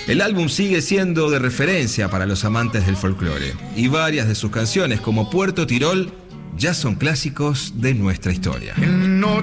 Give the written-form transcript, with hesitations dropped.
El álbum sigue siendo de referencia para los amantes del folclore, y varias de sus canciones, como Puerto Tirol, ya son clásicos de nuestra historia.